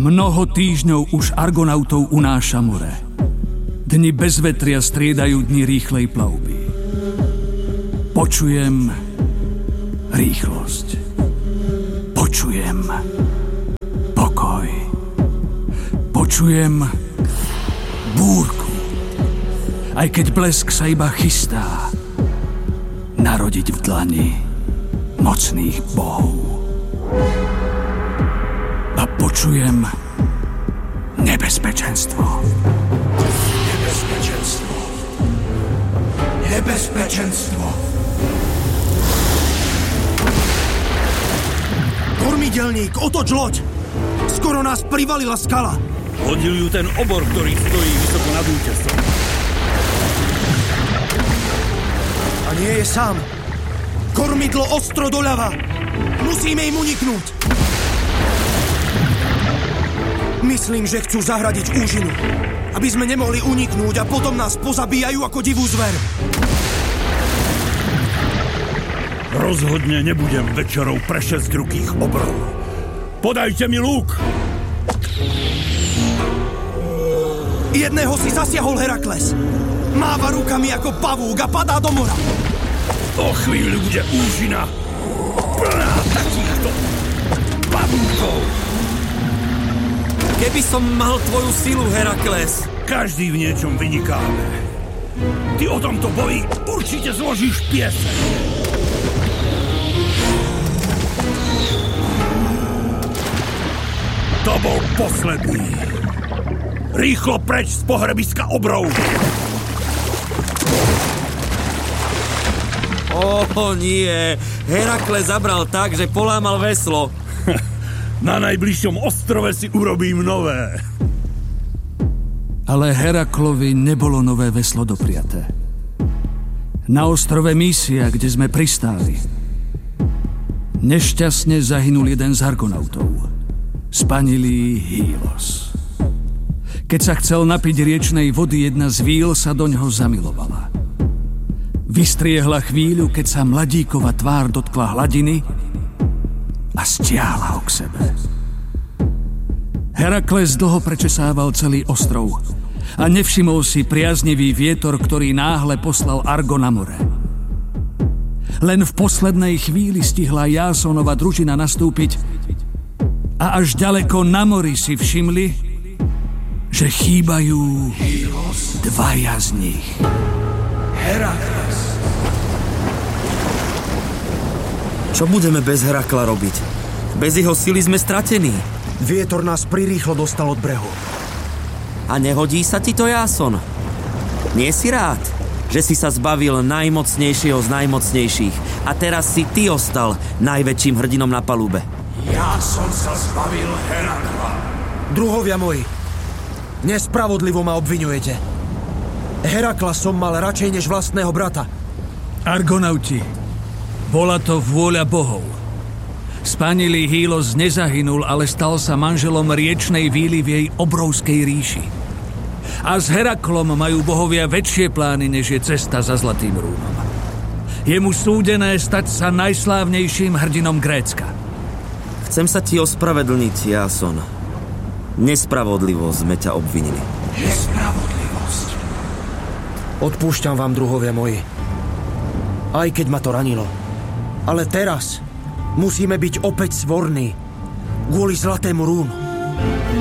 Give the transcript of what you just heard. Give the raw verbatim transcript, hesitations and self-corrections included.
Mnoho týždňov už argonautov unáša more. Dni bez vetria striedajú dni rýchlej plavby. Počujem rýchlosť. Počujem pokoj. Počujem búrku. Aj keď blesk sa iba chystá narodiť v dlani mocných bohov. A počujem nebezpečenstvo. Nebezpečenstvo. Nebezpečenstvo. Kormidelník, otoč loď! Skoro nás privalila skala. Hodil ju ten obor, ktorý stojí vysoko nad útesom. A nie je sám. Kormidlo ostro doľava. Musíme im uniknúť. Myslím, že chcú zahradiť úžinu, aby sme nemohli uniknúť a potom nás pozabíjajú ako divú zver. Rozhodne nebudem večerou pre šesťrukých obrov. Podajte mi lúk! Jedného si zasiahol Herakles. Máva rukami ako pavúk a padá do mora. O chvíľu bude úžina plná takýchto pavúkov. Keby som mal tvoju silu, Herakles. Každý v niečom vynikáme. Ty o tomto boji určite zložíš pieseň. To bol posledný. Rýchlo preč z pohrebiska obrov. Ó, nie. Herakles zabral tak, že polámal veslo. Na najbližšom ostrove si urobím nové. Ale Heraklovi nebolo nové veslo dopriaté. Na ostrove Mysia, kde sme pristáli, nešťastne zahynul jeden z argonautov. Spanilý Hýlos. Keď sa chcel napiť riečnej vody, jedna z víl sa do ňoho zamilovala. Vystriehla chvíľu, keď sa mladíkova tvár dotkla hladiny a stiahla ho k sebe. Herakles dlho prečesával celý ostrov a nevšimol si priaznivý vietor, ktorý náhle poslal Argo na more. Len v poslednej chvíli stihla Jasonova družina nastúpiť a až ďaleko na mori si všimli, že chýbajú dvaja z nich. Herakles. Čo budeme bez Herakla robiť? Bez jeho sily sme stratení. Vietor nás prirýchlo dostal od brehu. A nehodí sa ti to, Jason? Nie si rád, že si sa zbavil najmocnejšieho z najmocnejších a teraz si ty ostal najväčším hrdinom na palube? Ja som sa zbavil Herakla. Druhovia moji, nespravodlivo ma obviňujete. Herakla som mal radšej než vlastného brata. Argonauti, bola to vôľa bohov. Spanilý Hýlos nezahynul, ale stal sa manželom riečnej víly v jej obrovskej ríši. A s Heraklom majú bohovia väčšie plány, než je cesta za Zlatým rúnom. Je mu súdené stať sa najslávnejším hrdinom Grécka. Chcem sa ti ospravedlniť, Jason. Nespravodlivo sme ťa obvinili. Nespravodlivosť. Odpúšťam vám, druhovia moji. Aj keď ma to ranilo. Ale teraz musíme byť opäť svorní kvôli Zlatému rúnu.